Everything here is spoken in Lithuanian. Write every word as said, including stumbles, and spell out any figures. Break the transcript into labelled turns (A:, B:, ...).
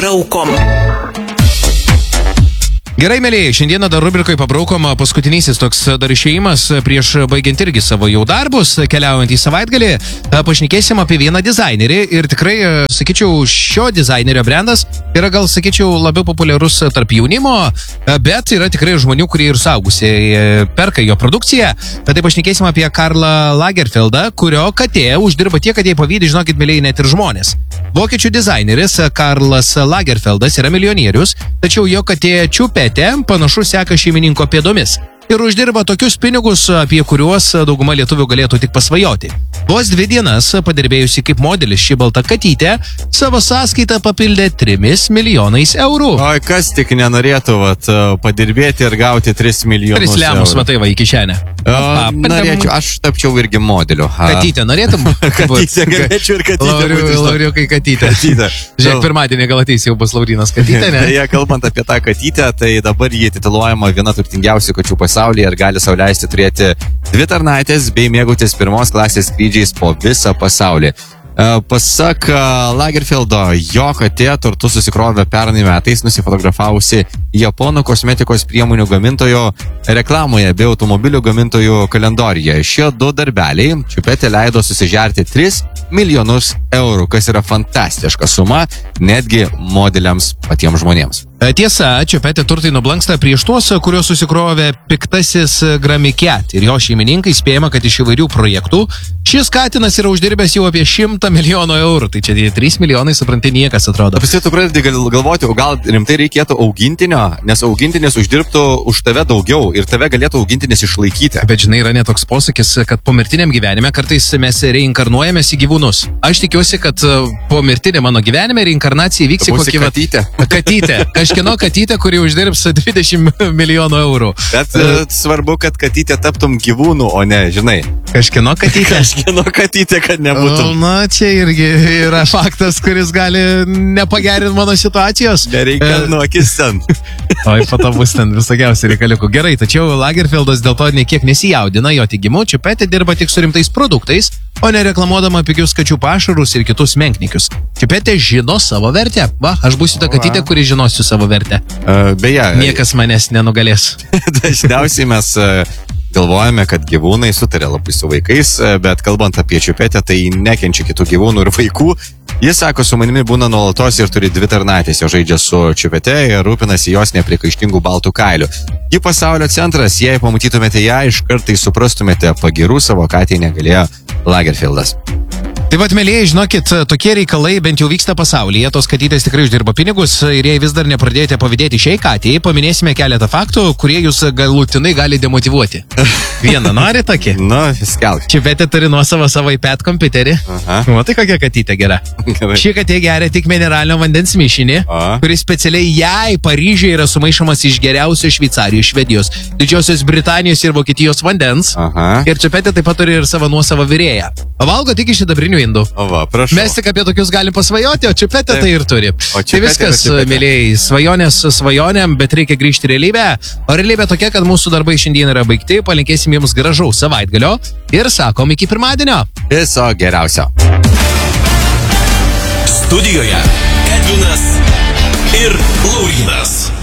A: Pabraukom.
B: Gerai, mėlyje, šiandieną dar rubrikoje pabraukom paskutinysis toks dar išėjimas prieš baigiant irgi savo jau darbus, keliaujant į savaitgalį. Pašnekėsim apie vieną dizainerį ir tikrai, sakyčiau, šio dizainerio brandas yra gal, sakyčiau, labiau populiarus tarp jaunimo, bet yra tikrai žmonių, kurie ir suaugusiai perka jo produkciją. Tai pašnekėsim apie Karlą Lagerfeldą, kurio katė uždirba tiek, kad jai pavydi, žinokit, mėlyje, net ir žmonės. Vokiečių dizaineris Karlas Lagerfeldas yra milijonierius, tačiau jo katė Čiupetė panašu seka šeimininko pėdomis ir uždirba tokius pinigus, apie kuriuos dauguma lietuvių galėtų tik pasvajoti. Vos dvi dienas padirbėjusi kaip modelis ši balta katytė savo sąskaitą papildė trimis milijonais eurų.
C: Oi, kas tik nenorėtų vat, padirbėti ir gauti tris milijonus
B: Tris lemus, matai, va, į kišenę.
C: O, norėčiau, aš tapčiau irgi modeliu.
B: Katytė, norėtum?
C: Katytė, galėčiau ir katytė.
B: Lauriukai katytė.
C: Katytė.
B: Žiūrėk, pirmadienį gal ateis jau bus Laurinas katytė, ne?
C: Ja, kalbant apie tą katytę, tai dabar jį tituluojama viena turtingiausių kačių pasaulyje ir gali sau leisti turėti dvi tarnaitės bei mėgautis pirmos klasės skrydžiais po visą pasaulį. Pasak Lagerfeldo, jo katė turtu susikrovė pernai metais nusifotografavusi japonų kosmetikos priemonių gamintojo reklamoje bei automobilių gamintojų kalendorijoje. Šie du darbeliai Čiupetė leido susižerti tris milijonus eurų, kas yra fantastiška suma netgi modeliams patiems žmonėms.
B: Tiesa, Čiupetė turtai nublanksta prieš tuos, kuriuos susikrovė piktasis Gramiket ir jo šeimininkai spėjama, kad iš įvairių projektų šis katinas yra uždirbęs jau apie šimtą milijonų eurų. Tai čia tie trys milijonai, supranti, niekas atrodo.
C: Visi tu pradedi galvoti, o gal rimtai reikėtų augintinio, nes augintinis uždirbtų už tave daugiau ir tave galėtų augintinis išlaikyti.
B: Bet žinai, yra netoks posakis, kad po mirtiniam gyvenime kartais mes reinkarnuojamės į gyvūnus. Aš tikiuosi, kad po mirtiniam mano gyvenime reinkarnacija vyks į kokį
C: katytę.
B: Katytę. Kažkieno katytę, kuri uždirbs dvidešimt milijonų eurų.
C: Bet uh, svarbu, kad katytė taptum gyvūnų, o ne, žinai.
B: Kažkieno katytė.
C: Kažkieno katytė, kad nebūtum.
B: Na, čia irgi yra faktas, kuris gali nepagerinti mano situacijos.
C: Nereikia nuokis ten.
B: Oi, po to bus ten visokiausių reikaliukų. Gerai, tačiau Lagerfeldas dėl to niekiek nesijaudina, jo teigimu, Čiupetė dirba tik su rimtais produktais, o ne reklamuodama pigius kačių pašarus ir kitus menknikius. Čiupetė žino savo vertę. Va, aš būsiu ta katytė, kuri žinosiu savo vertę.
C: Uh, beje.
B: Niekas manęs nenugalės.
C: Dažniausiai mes uh, galvojame, kad gyvūnai sutarė labai su vaikais, bet kalbant apie Čiupetę, tai nekenčia kitų gyvūnų ir vaikų. Jis sako, su manimi būna nuolatos ir turi dvi tarnaitės, jo žaidžia su Čiupete ir rūpinasi jos neprikaištingų baltų kailių. Ji pasaulio centras, jei pamatytumėte ją, iš kartai suprastumėte, pagirų savo katei negalėjo Lagerfeldas.
B: Taip pat, mėlyje, žinokit, tokie reikalai bent jau vyksta pasaulyje, tos katytės tikrai uždirba pinigus ir jei vis dar nepradėjote pavydėti šiai katėjai, paminėsime keletą faktų, kurie jūs galutinai gali demotyvuoti. Vieną nori tokį?
C: Nu, skelk.
B: Čiupetė turi nuosavą savo iPad kompiuterį. Aha. Matai, kokia katytė gera. Gerai. Ši katė geria tik mineralinio vandens mišinį, Aha. kuris specialiai jai Paryžiuje yra sumaišomas iš geriausio Šveicarijos, Švedijos, Didžiosios Britanijos ir Vokietijos vandens. Aha. Ir Čiupetė taip pat turi ir savo nuosavą virėją. Valgo tik iš sidabrinių indų.
C: O va, prašau.
B: Mes tik apie tokius galim pasvajoti, o Čiupetė tai ir turi.
C: O
B: tai viskas, mėlyjei, svajonės svajonėm, bet reikia grįžti į realybę. O realybė tokia, kad mūsų darbai šiandien yra baigti, palinkėsim jums gražaus savaitgalio ir sakom iki pirmadienio.
C: Viso geriausio.
A: Studijoje Edvinas ir Laurinas.